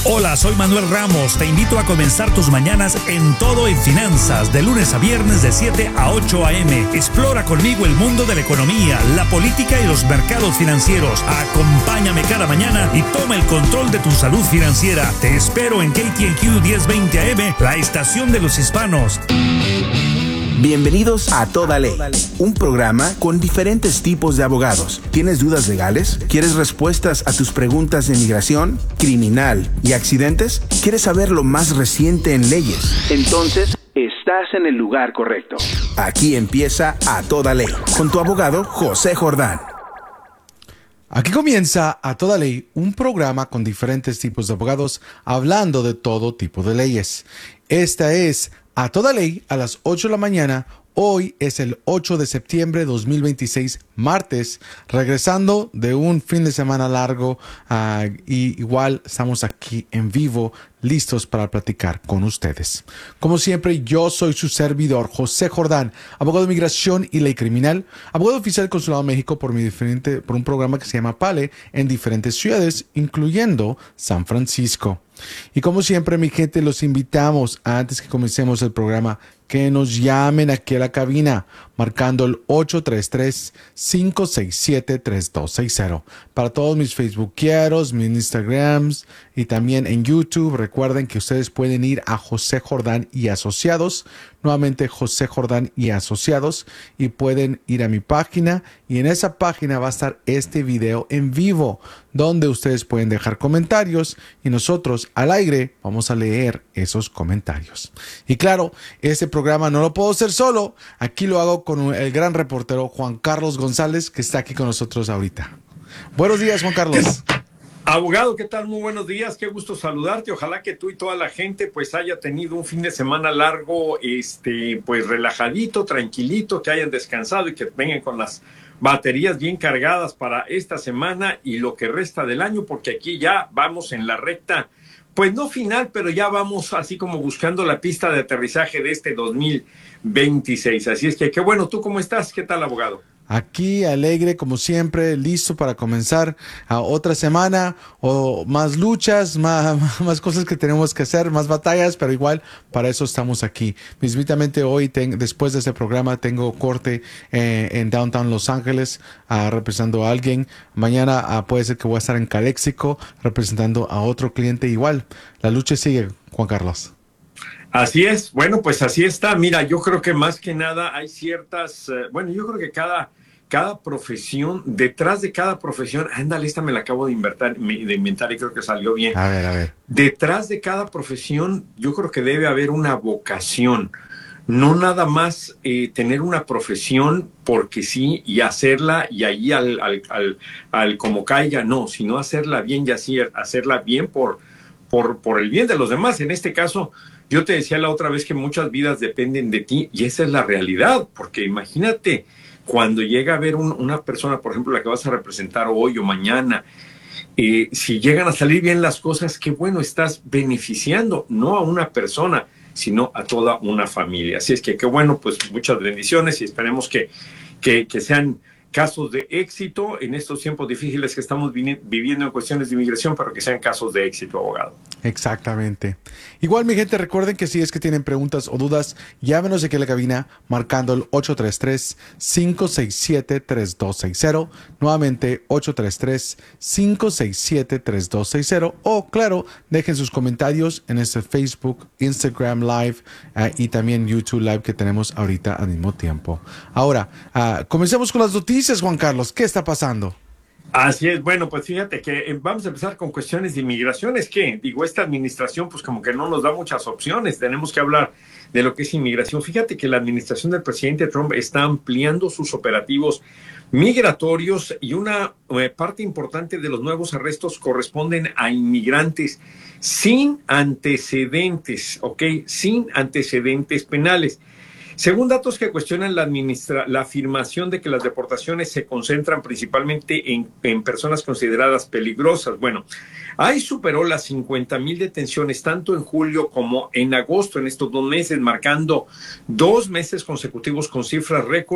Hola, soy Manuel Ramos. Te invito a comenzar tus mañanas en Todo en Finanzas, de lunes a viernes de 7 a 8 a.m. Explora conmigo el mundo de la economía, la política y los mercados financieros. Acompáñame cada mañana y toma el control de tu salud financiera. Te espero en KTNQ 1020 AM, la estación de los hispanos. Bienvenidos a Toda Ley, un programa con diferentes tipos de abogados. ¿Tienes dudas legales? ¿Quieres respuestas a tus preguntas de inmigración, criminal y accidentes? ¿Quieres saber lo más reciente en leyes? Entonces, estás en el lugar correcto. Aquí empieza A Toda Ley, con tu abogado José Jordán. Aquí comienza A Toda Ley, un programa con diferentes tipos de abogados hablando de todo tipo de leyes. Esta es A Toda Ley a las 8 de la mañana. Hoy es el 8 de septiembre de 2026, martes, regresando de un fin de semana largo y igual estamos aquí en vivo, listos para platicar con ustedes. Como siempre, yo soy su servidor, José Jordán, abogado de inmigración y ley criminal, abogado oficial del Consulado de México por un programa que se llama PALE en diferentes ciudades, incluyendo San Francisco. Y como siempre, mi gente, los invitamos, antes que comencemos el programa, que nos llamen aquí a la cabina, marcando el 833-567-3260. Para todos mis facebookeros, mis Instagrams y también en YouTube, recuerden que ustedes pueden ir a José Jordán y Asociados, nuevamente José Jordán y Asociados, y pueden ir a mi página, y en esa página va a estar este video en vivo, donde ustedes pueden dejar comentarios y nosotros al aire vamos a leer esos comentarios. Y claro, este programa no lo puedo hacer solo, aquí lo hago con el gran reportero Juan Carlos González, que está aquí con nosotros ahorita. Buenos días, Juan Carlos. Abogado, ¿qué tal? Muy buenos días, qué gusto saludarte. Ojalá que tú y toda la gente pues haya tenido un fin de semana largo, pues relajadito, tranquilito, que hayan descansado y que vengan con las baterías bien cargadas para esta semana y lo que resta del año, porque aquí ya vamos en la recta, pues no final, pero ya vamos así como buscando la pista de aterrizaje de este 2026. Así es que qué bueno. ¿Tú cómo estás? ¿Qué tal, abogado? Aquí alegre como siempre, listo para comenzar a otra semana o más luchas, más cosas que tenemos que hacer, más batallas, pero igual para eso estamos aquí. Mismamente hoy, después de este programa, tengo corte en Downtown Los Ángeles representando a alguien. Mañana puede ser que voy a estar en Calexico representando a otro cliente. Igual, la lucha sigue, Juan Carlos. Así es, bueno, pues así está. Mira, yo creo que más que nada hay ciertas, yo creo que cada profesión, detrás de cada profesión, ándale, esta me la acabo de inventar y creo que salió bien. A ver. Detrás de cada profesión, yo creo que debe haber una vocación, no nada más tener una profesión porque sí y hacerla y ahí al como caiga, no, sino hacerla bien y así hacerla bien por el bien de los demás. En este caso, yo te decía la otra vez que muchas vidas dependen de ti y esa es la realidad, porque imagínate cuando llega a ver una persona, por ejemplo, la que vas a representar hoy o mañana, si llegan a salir bien las cosas, qué bueno, estás beneficiando no a una persona, sino a toda una familia. Así es que qué bueno, pues muchas bendiciones y esperemos que sean casos de éxito en estos tiempos difíciles que estamos viviendo en cuestiones de inmigración, pero que sean casos de éxito, abogado. Exactamente. Igual, mi gente, recuerden que si es que tienen preguntas o dudas, llámenos aquí a la cabina marcando el 833-567-3260. Nuevamente, 833-567-3260. O, claro, dejen sus comentarios en este Facebook, Instagram Live y también YouTube Live que tenemos ahorita al mismo tiempo. Ahora, comencemos con las noticias, Juan Carlos. ¿Qué está pasando? Así es, bueno, pues fíjate que vamos a empezar con cuestiones de inmigración. Es que, esta administración pues como que no nos da muchas opciones, tenemos que hablar de lo que es inmigración. Fíjate que la administración del presidente Trump está ampliando sus operativos migratorios y una parte importante de los nuevos arrestos corresponden a inmigrantes sin antecedentes, ¿ok? Sin antecedentes penales. Según datos que cuestionan la afirmación de que las deportaciones se concentran principalmente en personas consideradas peligrosas. Bueno, ahí superó las 50,000 detenciones tanto en julio como en agosto, en estos 2 meses, marcando 2 meses consecutivos con cifras récord.